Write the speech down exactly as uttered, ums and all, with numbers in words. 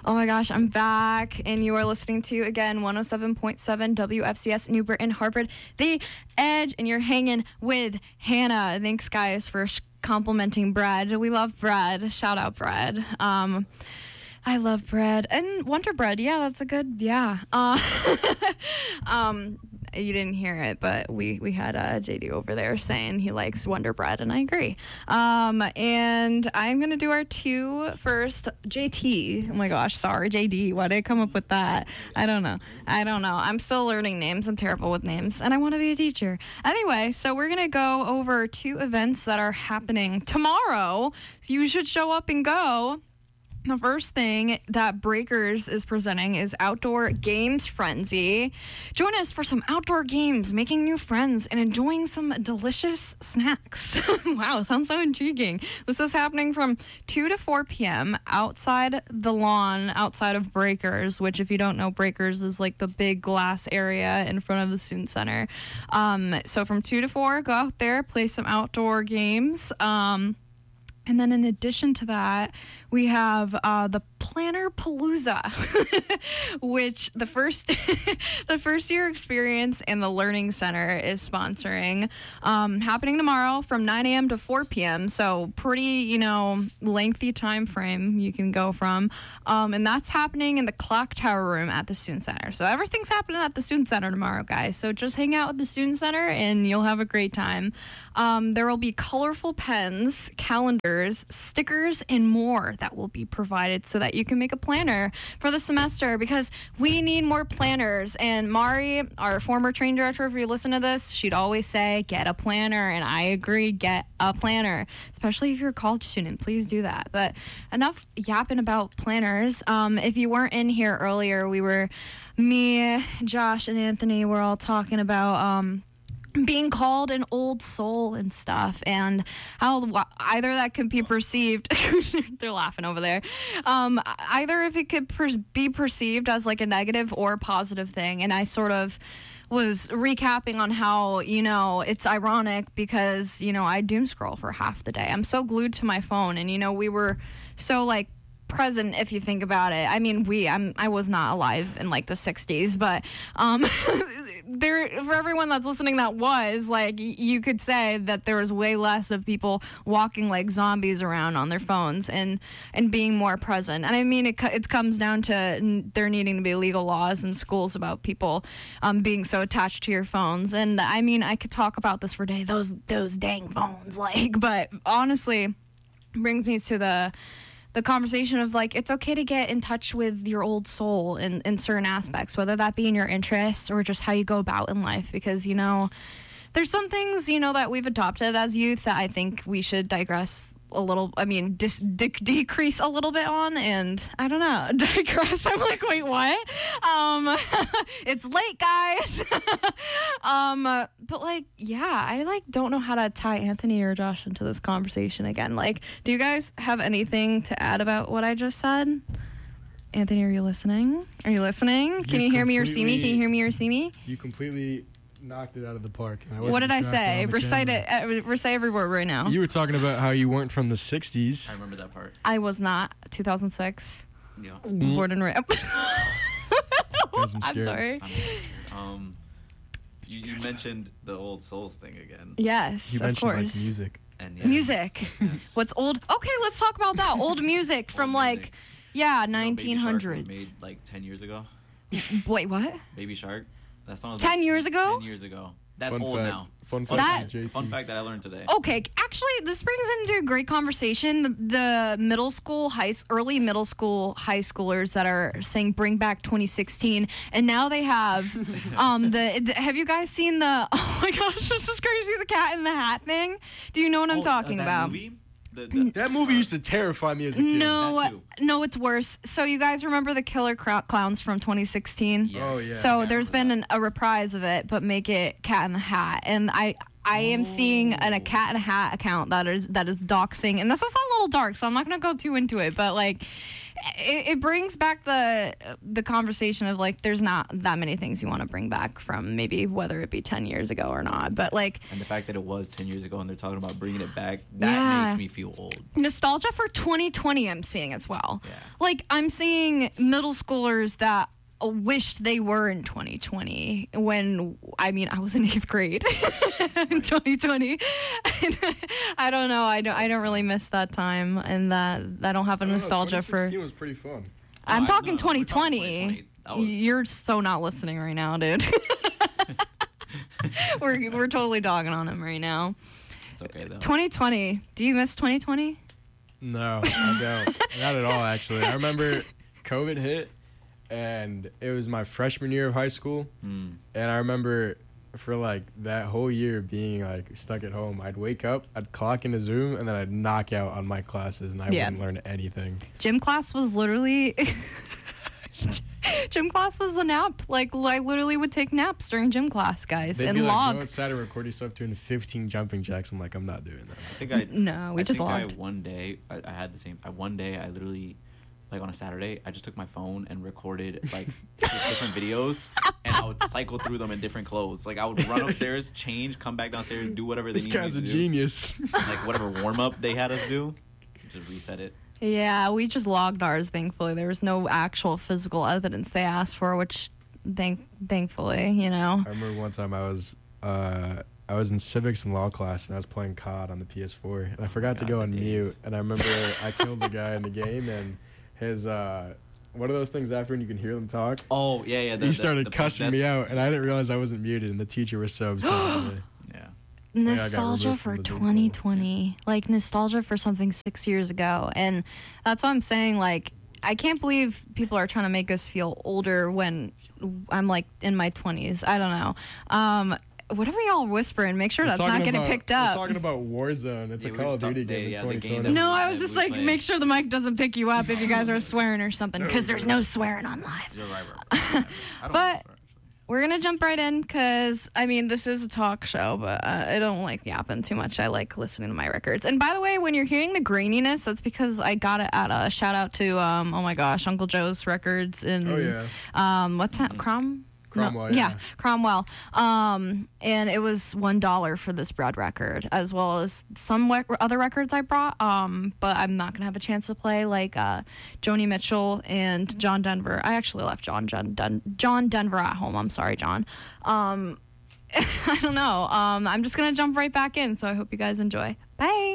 Oh my gosh, I'm back, and you are listening to, again, one oh seven point seven W F C S New Britain, Hartford, The Edge, and you're hanging with Hannah. Thanks, guys, for sh- complimenting bread. We love bread. Shout out bread. Um, I love bread. And Wonder Bread, yeah, that's a good, yeah. Uh, um, you didn't hear it, but we, we had uh, J D over there saying he likes Wonder Bread, and I agree. Um, and I'm going to do our two first. J T, oh my gosh, sorry, J D, why did I come up with that? I don't know. I don't know. I'm still learning names. I'm terrible with names, and I want to be a teacher. Anyway, so we're going to go over two events that are happening tomorrow. So you should show up and go. The first thing that Breakers is presenting is Outdoor Games Frenzy. Join us for some outdoor games, making new friends, and enjoying some delicious snacks. Wow, sounds so intriguing. This is happening from two to four p.m. outside the lawn, outside of Breakers, which, if you don't know, Breakers is like the big glass area in front of the Student Center. Um, so from two to four, go out there, play some outdoor games. Um, And then in addition to that, we have uh, the Planner Palooza, which the first the first year experience and the Learning Center is sponsoring, um, happening tomorrow from nine a.m. to four p.m. So pretty, you know, lengthy time frame you can go from. Um, and that's happening in the Clock Tower room at the Student Center. So everything's happening at the Student Center tomorrow, guys. So just hang out at the Student Center and you'll have a great time. Um, there will be colorful pens, calendars, stickers, and more that will be provided so that you can make a planner for the semester, because we need more planners. And Mari, our former training director, if you listen to this, she'd always say, get a planner. And I agree, get a planner, especially if you're a college student. Please do that. But enough yapping about planners. Um, if you weren't in here earlier, we were, me, Josh, and Anthony were all talking about um, being called an old soul and stuff, and how either that could be perceived they're laughing over there um either if it could per- be perceived as like a negative or a positive thing. And I sort of was recapping on how, you know, it's ironic because, you know, I doom scroll for half the day. I'm so glued to my phone, and, you know, we were so like present, if you think about it. I mean, we I'm I was not alive in like the sixties, but um there, for everyone that's listening that was, like, you could say that there was way less of people walking like zombies around on their phones and and being more present. And I mean, it it comes down to there needing to be legal laws in schools about people um being so attached to your phones. And I mean, I could talk about this for days, those those dang phones, like, but honestly brings me to the the conversation of, like, it's okay to get in touch with your old soul in, in certain aspects, whether that be in your interests or just how you go about in life. Because, you know, there's some things, you know, that we've adopted as youth that I think we should digress a little, I mean, dis- de- decrease a little bit on, and I don't know, digress. I'm like, wait, what? Um, it's late, guys. um, but like, yeah, I like don't know how to tie Anthony or Josh into this conversation again. Like, do you guys have anything to add about what I just said? Anthony, are you listening? Are you listening? Can you, you hear me or see me? Can you hear me or see me? You completely knocked it out of the park. What did I say? Recite it. Uh, recite every word right now. You were talking about how you weren't from the sixties. I remember that part. I was not. two thousand six. Yeah. Born and raised. I'm, I'm sorry. I'm scared. Um, you, you mentioned the old souls thing again. Yes, you of mentioned course. like music. And yeah. Music. Yes. What's old? Okay, let's talk about that. Old music from Old like, music. yeah, You know, nineteen hundreds. Baby Shark was made like ten years ago. Wait, what? Baby Shark. That song was ten like years ago? ten years ago. That's Fun old fact. now. Fun Fun, fact, fact, J T. fun fact that I learned today. Okay, actually, this brings into a great conversation. The, the middle school, high, early middle school, high schoolers that are saying "Bring back twenty sixteen," and now they have um the, the. Have you guys seen the? Oh my gosh, this is crazy! The Cat in the Hat thing. Do you know what I'm Oh, talking uh, that about? Movie? The, the, That movie used to terrify me as a kid. No, That too. no, it's worse. So you guys remember the Killer Cro- Clowns from twenty sixteen? Yes. Oh, yeah. So I there's remember been that. an, a reprise of it, but make it Cat in the Hat. And I I am seeing an, a cat in a hat account that is that is doxing, and this is a little dark, so I'm not gonna go too into it. But like, it, it brings back the the conversation of like, there's not that many things you want to bring back from maybe whether it be ten years ago or not. But like, And the fact that it was ten years ago and they're talking about bringing it back, that Yeah. makes me feel old. nostalgia for twenty twenty, I'm seeing as well. Yeah. Like, I'm seeing middle schoolers that wished they were in twenty twenty when, I mean, I was in eighth grade in twenty twenty. And I don't know. I don't, I don't really miss that time, and that I don't have a I don't know, nostalgia for. twenty sixteen was pretty fun. I'm No, I- talking no, no, we're talking twenty twenty. twenty twenty. That was- You're so not listening right now, dude. we're we're totally dogging on him right now. It's okay though. twenty twenty. Do you miss twenty twenty? No, I don't. Not at all, actually. I remember COVID hit, and it was my freshman year of high school. Mm. And I remember for like that whole year being like stuck at home, I'd wake up, I'd clock into Zoom, and then I'd knock out on my classes, and I Yeah. wouldn't learn anything. Gym class was literally. Gym class was a nap. Like, I literally would take naps during gym class, guys, They'd and be like, log. go outside and record yourself doing fifteen jumping jacks. I'm like, I'm not doing that. I think I No, we I just think I logged. one day I, I had the same. I one day I literally, like on a Saturday, I just took my phone and recorded like six different videos, and I would cycle through them in different clothes. Like I would run upstairs, change, come back downstairs, do whatever they This needed guy's me a to genius. do. Like whatever warm up they had us do, just reset it. Yeah, we just logged ours, thankfully. There was no actual physical evidence they asked for, which, thank, thankfully, you know. I remember one time I was uh, I was in civics and law class, and I was playing C O D on the P S four, and I forgot to God, go the on days. mute. And I remember I killed the guy in the game, and his uh, what are those things after when you can hear them talk? Oh yeah, yeah. The, he the- started the cussing me post-death- out, and I didn't realize I wasn't muted, and the teacher was so upset with me. Yeah. I got Nostalgia removed for from the Zoom twenty call. twenty. Like, nostalgia for something six years ago. And that's what I'm saying. Like, I can't believe people are trying to make us feel older when I'm, like, in my twenties. I don't know. Um, whatever y'all whispering, make sure We're that's not talking getting about- picked We're up. talking about Warzone. It's Yeah, a we Call were of Duty talk- game yeah, in the game twenty that twenty. No, I that was we just were like, playing. make sure the mic doesn't pick you up if you guys are swearing or something, because there's no swearing on live. You're right, right, right. I don't But- know, sorry, We're going to jump right in because, I mean, this is a talk show, but uh, I don't like yapping too much. I like listening to my records. And by the way, when you're hearing the graininess, that's because I got it at a shout out to, um, oh my gosh, Uncle Joe's Records in, Oh, yeah. um, what's that, Crom? Cromwell, No, yeah. Cromwell. Um, and it was one dollar for this bread record, as well as some rec- other records I brought. Um, but I'm not gonna have a chance to play like uh, Joni Mitchell and John Denver. I actually left John John, Den- John Denver at home. I'm sorry, John. Um, I don't know. Um, I'm just gonna jump right back in. So I hope you guys enjoy. Bye.